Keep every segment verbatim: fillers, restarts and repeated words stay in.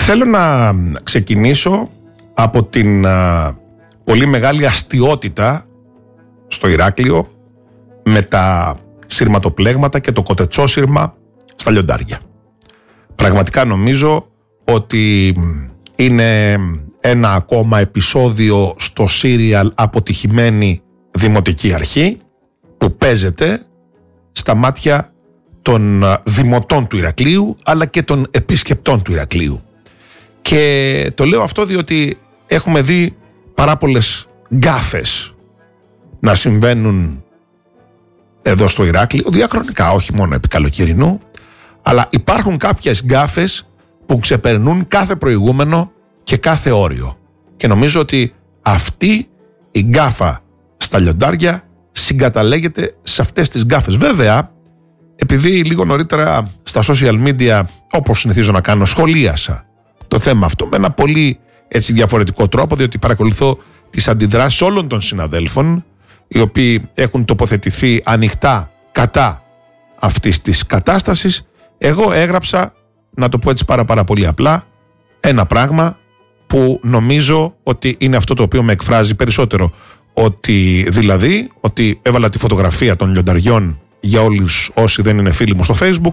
Θέλω να ξεκινήσω από την α, πολύ μεγάλη αστιότητα στο Ηράκλειο με τα σειρματοπλέγματα και το κοτετσόσυρμα στα λιοντάρια. Πραγματικά νομίζω ότι είναι ένα ακόμα επεισόδιο στο σύριαλ αποτυχημένη Δημοτική Αρχή που παίζεται στα μάτια των δημοτών του Ηρακλείου αλλά και των επισκεπτών του Ηρακλείου. Και το λέω αυτό διότι έχουμε δει πάρα πολλές γκάφες να συμβαίνουν εδώ στο Ηράκλειο διαχρονικά, όχι μόνο επί καλοκαιρινού, αλλά υπάρχουν κάποιες γκάφες που ξεπερνούν κάθε προηγούμενο και κάθε όριο. Και νομίζω ότι αυτή η γκάφα στα λιοντάρια συγκαταλέγεται σε αυτές τις γκάφες. Βέβαια, επειδή λίγο νωρίτερα στα social media, όπως συνηθίζω να κάνω, σχολίασα το θέμα αυτό με ένα πολύ έτσι διαφορετικό τρόπο, διότι παρακολουθώ τις αντιδράσεις όλων των συναδέλφων οι οποίοι έχουν τοποθετηθεί ανοιχτά κατά αυτής της κατάστασης. Εγώ έγραψα, να το πω έτσι πάρα πάρα πολύ απλά, ένα πράγμα που νομίζω ότι είναι αυτό το οποίο με εκφράζει περισσότερο. Ότι δηλαδή, ότι έβαλα τη φωτογραφία των λιονταριών για όλους όσοι δεν είναι φίλοι μου στο Facebook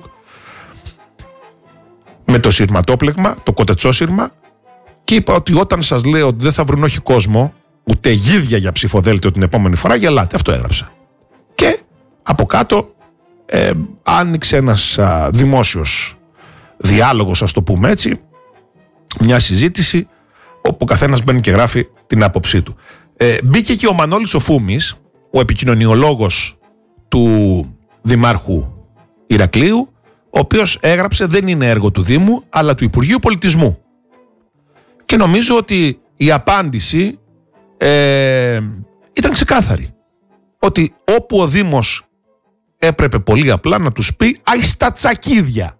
με το σειρματόπλεγμα, το κοτετσόσυρμα, και είπα ότι όταν σας λέω ότι δεν θα βρουν όχι κόσμο ούτε γίδια για ψηφοδέλτιο την επόμενη φορά, γελάτε. Αυτό έγραψα. Και από κάτω ε, άνοιξε ένας α, δημόσιος διάλογος, ας το πούμε έτσι, μια συζήτηση όπου ο καθένας μπαίνει και γράφει την άποψή του. Ε, μπήκε και ο Μανώλης ο Φούμης, ο επικοινωνιολόγος του Δημάρχου Ηρακλείου, ο οποίος έγραψε δεν είναι έργο του Δήμου αλλά του Υπουργείου Πολιτισμού. Και νομίζω ότι η απάντηση ε, ήταν ξεκάθαρη. Ότι όπου ο Δήμος έπρεπε πολύ απλά να τους πει «Αϊ στα τσακίδια».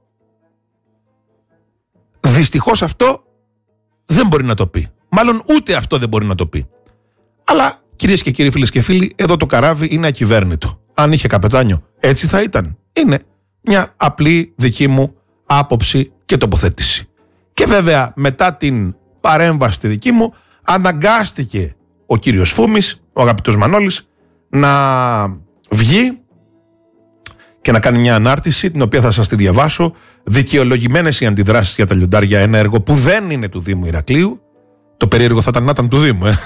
Δυστυχώς αυτό δεν μπορεί να το πει. Μάλλον ούτε αυτό δεν μπορεί να το πει. Αλλά κυρίες και κύριοι, φίλες και φίλοι, εδώ το καράβι είναι ακυβέρνητο. Αν είχε καπετάνιο, έτσι θα ήταν. Είναι μια απλή δική μου άποψη και τοποθέτηση. Και βέβαια μετά την παρέμβαση τη δική μου αναγκάστηκε ο κύριος Φούμης, ο αγαπητός Μανώλης, να βγει και να κάνει μια ανάρτηση, την οποία θα σας τη διαβάσω. Δικαιολογημένες οι αντιδράσεις για τα λιοντάρια, ένα έργο που δεν είναι του Δήμου Ηρακλείου. Το περίεργο θα ήταν να ήταν του Δήμου, ε.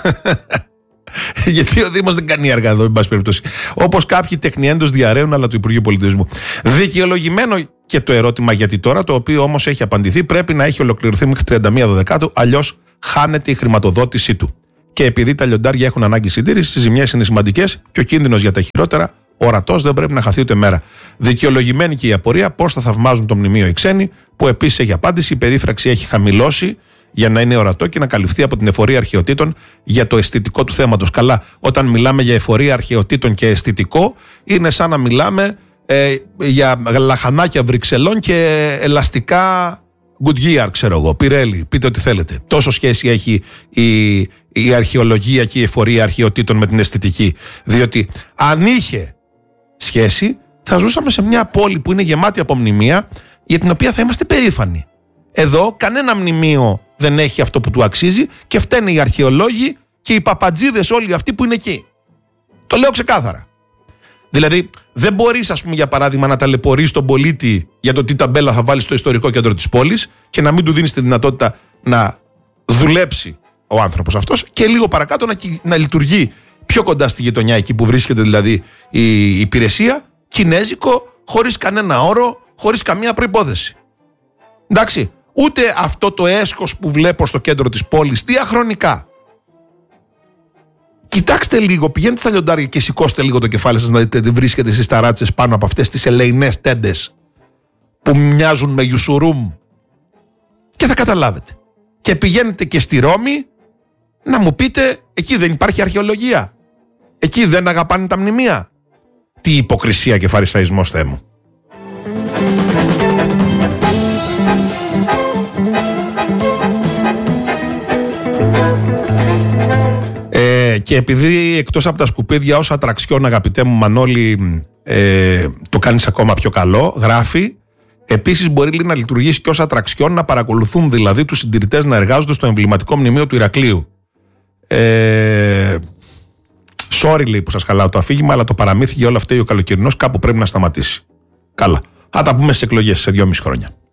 Γιατί ο Δήμος δεν κάνει έργα εδώ, εν πάση περιπτώσει. Όπως κάποιοι τεχνιέντος διαρρέουν, αλλά του Υπουργείου Πολιτισμού. Δικαιολογημένο και το ερώτημα γιατί τώρα, το οποίο όμως έχει απαντηθεί, πρέπει να έχει ολοκληρωθεί μέχρι τριάντα μία Δεκάτου, αλλιώς χάνεται η χρηματοδότησή του. Και επειδή τα λιοντάρια έχουν ανάγκη συντήρησης, οι ζημιές είναι σημαντικές και ο κίνδυνος για τα χειρότερα ορατός, δεν πρέπει να χαθεί ούτε μέρα. Δικαιολογημένη και η απορία πώς θα θαυμάζουν το μνημείο οι ξένοι, που επίσης έχει απάντηση. Η περίφραξη έχει χαμηλώσει για να είναι ορατό και να καλυφθεί από την εφορία αρχαιοτήτων για το αισθητικό του θέματος. Καλά, όταν μιλάμε για εφορία αρχαιοτήτων και αισθητικό, είναι σαν να μιλάμε ε, για λαχανάκια Βρυξελών και ελαστικά Goodyear, ξέρω εγώ, Πιρέλι, πείτε ό,τι θέλετε. Τόσο σχέση έχει η, η αρχαιολογία και η εφορία αρχαιοτήτων με την αισθητική. Διότι αν είχε σχέση, θα ζούσαμε σε μια πόλη που είναι γεμάτη από μνημεία, για την οποία θα είμαστε περήφανοι. Εδώ κανένα μνημείο δεν έχει αυτό που του αξίζει και φταίνε οι αρχαιολόγοι και οι παπατζίδες όλοι αυτοί που είναι εκεί. Το λέω ξεκάθαρα. Δηλαδή, δεν μπορείς, ας πούμε, για παράδειγμα, να ταλαιπωρείς τον πολίτη για το τι ταμπέλα θα βάλει στο ιστορικό κέντρο της πόλης και να μην του δίνεις τη δυνατότητα να δουλέψει ο άνθρωπος αυτός και λίγο παρακάτω να, να λειτουργεί πιο κοντά στη γειτονιά, εκεί που βρίσκεται δηλαδή η υπηρεσία, κινέζικο, χωρίς κανένα όρο, χωρίς καμία προϋπόθεση. Εντάξει, ούτε αυτό το έσχος που βλέπω στο κέντρο της πόλης διαχρονικά. Κοιτάξτε λίγο, πηγαίνετε στα λιοντάρια και σηκώστε λίγο το κεφάλι σας να δείτε τι βρίσκεται στις ταράτσες πάνω από αυτές τις ελεηνές τέντες που μοιάζουν με γιουσουρούμ και θα καταλάβετε. Και πηγαίνετε και στη Ρώμη να μου πείτε, εκεί δεν υπάρχει αρχαιολογία, εκεί δεν αγαπάνε τα μνημεία. Τι υποκρισία και φαρισαϊσμός, Θεέ μου. Ε, και επειδή εκτός από τα σκουπίδια ως ατραξιόν, αγαπητέ μου Μανώλη, ε, το κάνεις ακόμα πιο καλό, γράφει Επίσης, μπορεί λέει, να λειτουργήσει και ως ατραξιόν, να παρακολουθούν δηλαδή τους συντηρητές να εργάζονται στο εμβληματικό μνημείο του Ηρακλείου. Ε... Sorry, λέει, που σας χαλάω το αφήγημα, αλλά το παραμύθι για όλα αυτά ο καλοκαιρινός κάπου πρέπει να σταματήσει. Καλά. Θα τα πούμε στις εκλογές σε δυόμιση χρόνια.